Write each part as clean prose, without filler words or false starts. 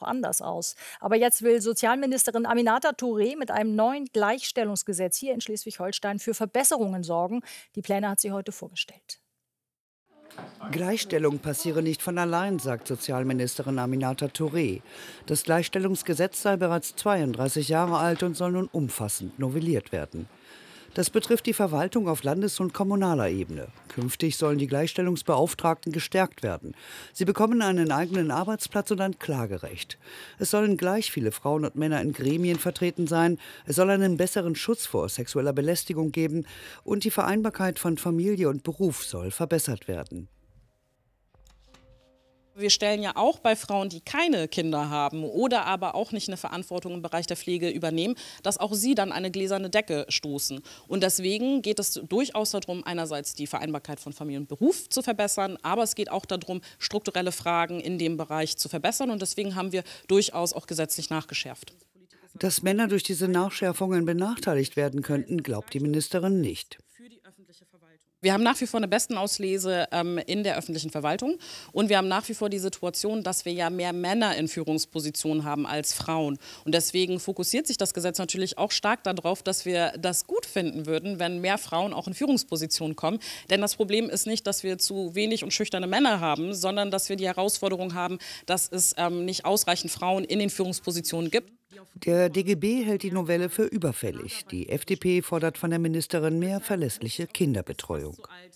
anders aus. Aber jetzt will Sozialministerin Aminata Touré mit einem neuen Gleichstellungsgesetz hier in Schleswig-Holstein für Verbesserungen sorgen. Die Pläne hat sie heute vorgestellt. Gleichstellung passiere nicht von allein, sagt Sozialministerin Aminata Touré. Das Gleichstellungsgesetz sei bereits 32 Jahre alt und soll nun umfassend novelliert werden. Das betrifft die Verwaltung auf Landes- und kommunaler Ebene. Künftig sollen die Gleichstellungsbeauftragten gestärkt werden. Sie bekommen einen eigenen Arbeitsplatz und ein Klagerecht. Es sollen gleich viele Frauen und Männer in Gremien vertreten sein. Es soll einen besseren Schutz vor sexueller Belästigung geben. Und die Vereinbarkeit von Familie und Beruf soll verbessert werden. Wir stellen ja auch bei Frauen, die keine Kinder haben oder aber auch nicht eine Verantwortung im Bereich der Pflege übernehmen, dass auch sie dann eine gläserne Decke stoßen. Und deswegen geht es durchaus darum, einerseits die Vereinbarkeit von Familie und Beruf zu verbessern, aber es geht auch darum, strukturelle Fragen in dem Bereich zu verbessern. Und deswegen haben wir durchaus auch gesetzlich nachgeschärft. Dass Männer durch diese Nachschärfungen benachteiligt werden könnten, glaubt die Ministerin nicht. Wir haben nach wie vor eine Bestenauslese in der öffentlichen Verwaltung und wir haben nach wie vor die Situation, dass wir ja mehr Männer in Führungspositionen haben als Frauen. Und deswegen fokussiert sich das Gesetz natürlich auch stark darauf, dass wir das gut finden würden, wenn mehr Frauen auch in Führungspositionen kommen. Denn das Problem ist nicht, dass wir zu wenig und schüchterne Männer haben, sondern dass wir die Herausforderung haben, dass es nicht ausreichend Frauen in den Führungspositionen gibt. Der DGB hält die Novelle für überfällig. Die FDP fordert von der Ministerin mehr verlässliche Kinderbetreuung.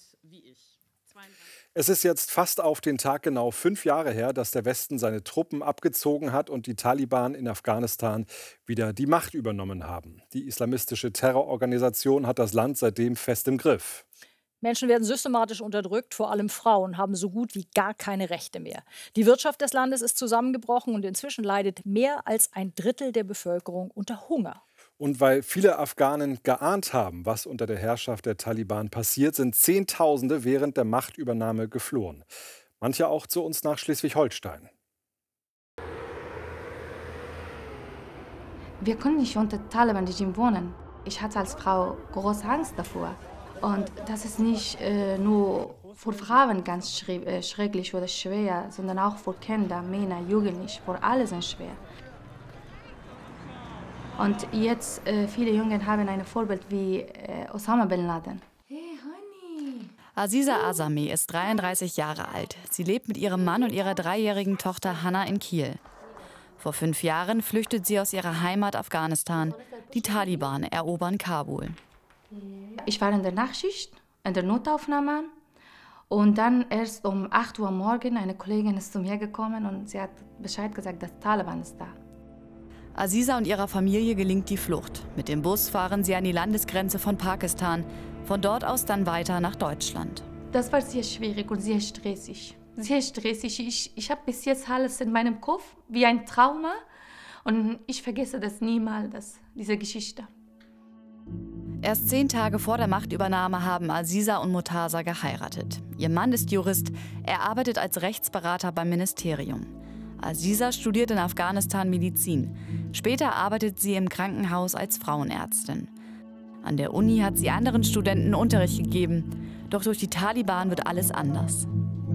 Es ist jetzt fast auf den Tag genau 5 Jahre her, dass der Westen seine Truppen abgezogen hat und die Taliban in Afghanistan wieder die Macht übernommen haben. Die islamistische Terrororganisation hat das Land seitdem fest im Griff. Menschen werden systematisch unterdrückt, vor allem Frauen haben so gut wie gar keine Rechte mehr. Die Wirtschaft des Landes ist zusammengebrochen und inzwischen leidet mehr als ein Drittel der Bevölkerung unter Hunger. Und weil viele Afghanen geahnt haben, was unter der Herrschaft der Taliban passiert, sind Zehntausende während der Machtübernahme geflohen. Manche auch zu uns nach Schleswig-Holstein. Wir können nicht unter Taliban-Regime wohnen. Ich hatte als Frau große Angst davor. Und das ist nicht nur für Frauen ganz schrecklich oder schwer, sondern auch für Kinder, Männer, Jugendliche, für alle sind schwer. Und jetzt viele Jungen haben ein Vorbild wie Osama Bin Laden. Hey, Honey. Aziza Azami ist 33 Jahre alt. Sie lebt mit ihrem Mann und ihrer 3-jährigen Tochter Hanna in Kiel. Vor 5 Jahren flüchtet sie aus ihrer Heimat Afghanistan. Die Taliban erobern Kabul. Ich war in der Nachtschicht, in der Notaufnahme. Und dann erst um 8 Uhr morgens, eine Kollegin ist zu mir gekommen und sie hat Bescheid gesagt, dass Taliban ist da. Aziza und ihrer Familie gelingt die Flucht. Mit dem Bus fahren sie an die Landesgrenze von Pakistan. Von dort aus dann weiter nach Deutschland. Das war sehr schwierig und sehr stressig. Sehr stressig. Ich habe bis jetzt alles in meinem Kopf, wie ein Trauma. Und ich vergesse das niemals, diese Geschichte. Erst 10 Tage vor der Machtübernahme haben Aziza und Murtaza geheiratet. Ihr Mann ist Jurist, er arbeitet als Rechtsberater beim Ministerium. Aziza studiert in Afghanistan Medizin. Später arbeitet sie im Krankenhaus als Frauenärztin. An der Uni hat sie anderen Studenten Unterricht gegeben. Doch durch die Taliban wird alles anders.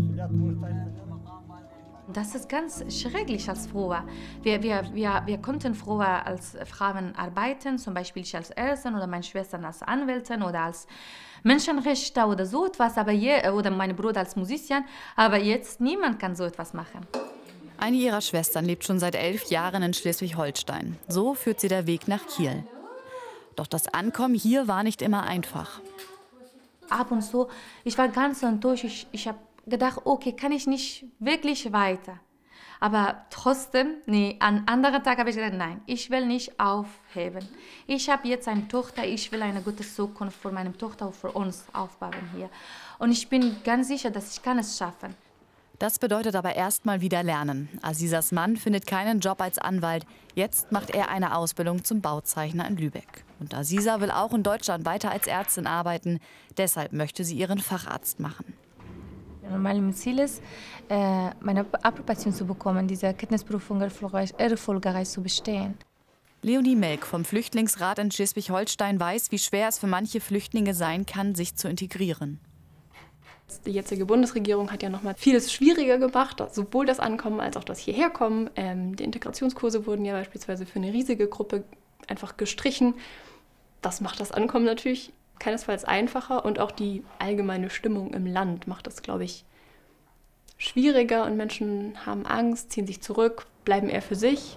Das ist ganz schrecklich als früher. Wir konnten früher als Frauen arbeiten, zum Beispiel ich als Ärztin oder meine Schwestern als Anwältin oder als Menschenrechtler oder so etwas, oder mein Bruder als Musician. Aber jetzt niemand kann so etwas machen. Eine ihrer Schwestern lebt schon seit 11 Jahren in Schleswig-Holstein. So führt sie der Weg nach Kiel. Doch das Ankommen hier war nicht immer einfach. Ab und zu, ich war ganz enttäuscht. Ich habe gedacht, okay, kann ich nicht wirklich weiter. Aber trotzdem, an anderen Tag habe ich gesagt, nein, ich will nicht aufheben. Ich habe jetzt eine Tochter, ich will eine gute Zukunft für meine Tochter und für uns aufbauen hier. Und ich bin ganz sicher, dass ich es schaffen kann. Das bedeutet aber erstmal wieder lernen. Azizas Mann findet keinen Job als Anwalt. Jetzt macht er eine Ausbildung zum Bauzeichner in Lübeck. Und Aziza will auch in Deutschland weiter als Ärztin arbeiten. Deshalb möchte sie ihren Facharzt machen. Mein Ziel ist, meine Approbation zu bekommen, diese Erkenntnisprüfung erfolgreich zu bestehen. Leonie Melk vom Flüchtlingsrat in Schleswig-Holstein weiß, wie schwer es für manche Flüchtlinge sein kann, sich zu integrieren. Die jetzige Bundesregierung hat ja nochmal vieles schwieriger gemacht, sowohl das Ankommen als auch das Hierherkommen. Die Integrationskurse wurden ja beispielsweise für eine riesige Gruppe einfach gestrichen. Das macht das Ankommen natürlich keinesfalls einfacher und auch die allgemeine Stimmung im Land macht das, glaube ich, schwieriger und Menschen haben Angst, ziehen sich zurück, bleiben eher für sich.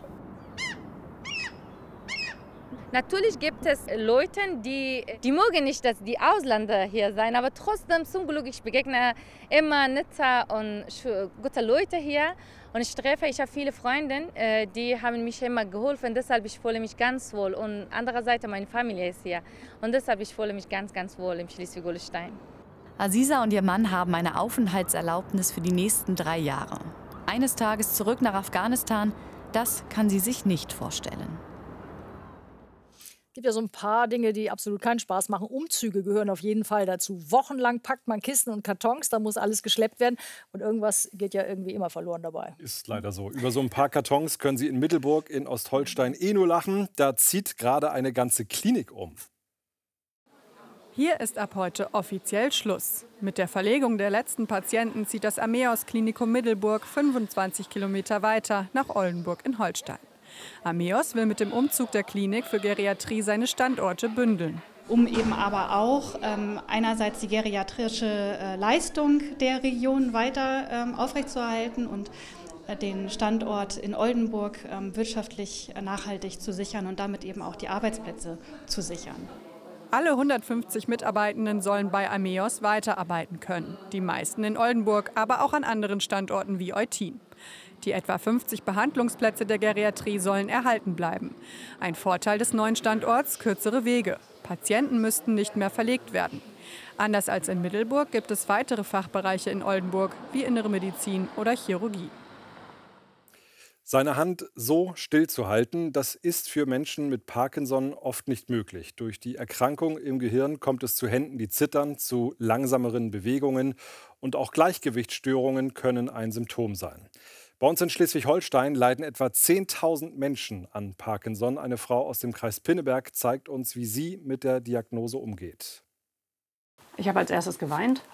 Natürlich gibt es Leute, die mögen nicht, dass die Ausländer hier sein, aber trotzdem zum Glück, ich begegne immer netter und gute Leute hier. Und ich habe viele Freunde, die haben mich immer geholfen, deshalb ich fühle mich ganz wohl. Und andererseits meine Familie ist hier und deshalb ich fühle mich ganz, ganz wohl in Schleswig-Holstein. Aziza und ihr Mann haben eine Aufenthaltserlaubnis für die nächsten 3 Jahre. Eines Tages zurück nach Afghanistan, das kann sie sich nicht vorstellen. Es gibt ja so ein paar Dinge, die absolut keinen Spaß machen. Umzüge gehören auf jeden Fall dazu. Wochenlang packt man Kisten und Kartons, da muss alles geschleppt werden. Und irgendwas geht ja irgendwie immer verloren dabei. Ist leider so. Über so ein paar Kartons können Sie in Middelburg in Ostholstein nur lachen. Da zieht gerade eine ganze Klinik um. Hier ist ab heute offiziell Schluss. Mit der Verlegung der letzten Patienten zieht das Ameos Klinikum Middelburg 25 Kilometer weiter nach Oldenburg in Holstein. Ameos will mit dem Umzug der Klinik für Geriatrie seine Standorte bündeln. Um eben aber auch einerseits die geriatrische Leistung der Region weiter aufrechtzuerhalten und den Standort in Oldenburg wirtschaftlich nachhaltig zu sichern und damit eben auch die Arbeitsplätze zu sichern. Alle 150 Mitarbeitenden sollen bei Ameos weiterarbeiten können. Die meisten in Oldenburg, aber auch an anderen Standorten wie Eutin. Die etwa 50 Behandlungsplätze der Geriatrie sollen erhalten bleiben. Ein Vorteil des neuen Standorts: kürzere Wege. Patienten müssten nicht mehr verlegt werden. Anders als in Middelburg gibt es weitere Fachbereiche in Oldenburg, wie Innere Medizin oder Chirurgie. Seine Hand so stillzuhalten, das ist für Menschen mit Parkinson oft nicht möglich. Durch die Erkrankung im Gehirn kommt es zu Händen, die zittern, zu langsameren Bewegungen. Und auch Gleichgewichtsstörungen können ein Symptom sein. Bei uns in Schleswig-Holstein leiden etwa 10.000 Menschen an Parkinson. Eine Frau aus dem Kreis Pinneberg zeigt uns, wie sie mit der Diagnose umgeht. Ich habe als erstes geweint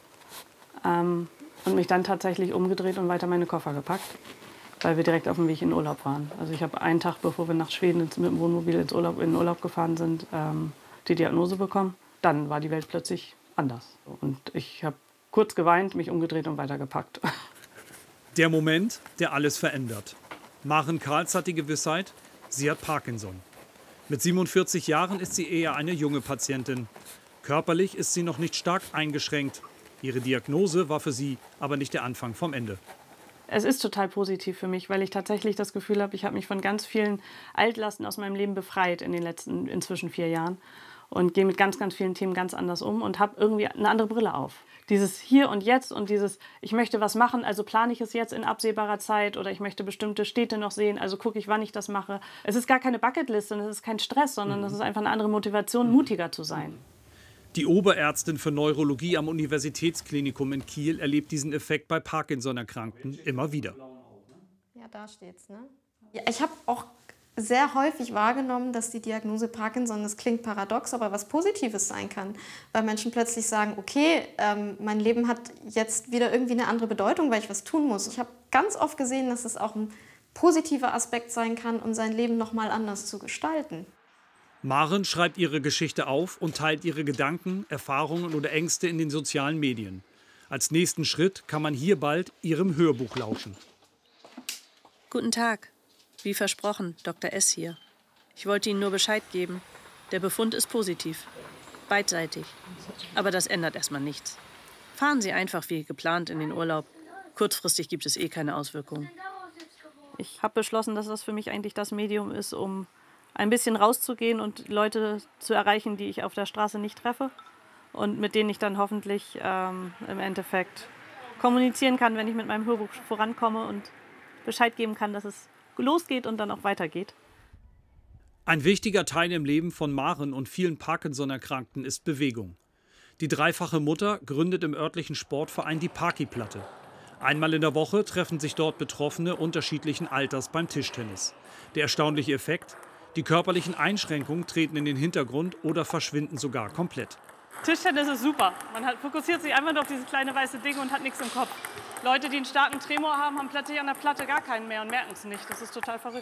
und mich dann tatsächlich umgedreht und weiter meine Koffer gepackt, weil wir direkt auf dem Weg in Urlaub waren. Also ich habe einen Tag, bevor wir nach Schweden mit dem Wohnmobil in den Urlaub gefahren sind, die Diagnose bekommen. Dann war die Welt plötzlich anders. Und ich habe kurz geweint, mich umgedreht und weitergepackt. Der Moment, der alles verändert. Maren Karls hat die Gewissheit, sie hat Parkinson. Mit 47 Jahren ist sie eher eine junge Patientin. Körperlich ist sie noch nicht stark eingeschränkt. Ihre Diagnose war für sie aber nicht der Anfang vom Ende. Es ist total positiv für mich, weil ich tatsächlich das Gefühl habe, ich habe mich von ganz vielen Altlasten aus meinem Leben befreit in den letzten inzwischen 4 Jahren. Und gehe mit ganz, ganz vielen Themen ganz anders um und habe irgendwie eine andere Brille auf. Dieses Hier und Jetzt und dieses, ich möchte was machen, also plane ich es jetzt in absehbarer Zeit oder ich möchte bestimmte Städte noch sehen, also gucke ich, wann ich das mache. Es ist gar keine Bucketliste und es ist kein Stress, sondern es ist einfach eine andere Motivation, mutiger zu sein. Die Oberärztin für Neurologie am Universitätsklinikum in Kiel erlebt diesen Effekt bei Parkinson-Erkrankten immer wieder. Ja, da steht's, ne? Ja, ich habe auch sehr häufig wahrgenommen, dass die Diagnose Parkinson, das klingt paradox, aber was Positives sein kann. Weil Menschen plötzlich sagen, okay, mein Leben hat jetzt wieder irgendwie eine andere Bedeutung, weil ich was tun muss. Ich habe ganz oft gesehen, dass es auch ein positiver Aspekt sein kann, um sein Leben noch mal anders zu gestalten. Maren schreibt ihre Geschichte auf und teilt ihre Gedanken, Erfahrungen oder Ängste in den sozialen Medien. Als nächsten Schritt kann man hier bald ihrem Hörbuch lauschen. Guten Tag. Wie versprochen, Dr. S. hier. Ich wollte Ihnen nur Bescheid geben. Der Befund ist positiv. Beidseitig. Aber das ändert erstmal nichts. Fahren Sie einfach wie geplant in den Urlaub. Kurzfristig gibt es keine Auswirkungen. Ich habe beschlossen, dass das für mich eigentlich das Medium ist, um ein bisschen rauszugehen und Leute zu erreichen, die ich auf der Straße nicht treffe. Und mit denen ich dann hoffentlich im Endeffekt kommunizieren kann, wenn ich mit meinem Hörbuch vorankomme und Bescheid geben kann, dass es losgeht und dann auch weitergeht. Ein wichtiger Teil im Leben von Maren und vielen Parkinson-Erkrankten ist Bewegung. Die dreifache Mutter gründet im örtlichen Sportverein die Parki-Platte. Einmal in der Woche treffen sich dort Betroffene unterschiedlichen Alters beim Tischtennis. Der erstaunliche Effekt: die körperlichen Einschränkungen treten in den Hintergrund oder verschwinden sogar komplett. Tischtennis ist super. Man fokussiert sich einfach nur auf dieses kleine weiße Ding und hat nichts im Kopf. Leute, die einen starken Tremor haben, haben plötzlich an der Platte gar keinen mehr und merken es nicht. Das ist total verrückt.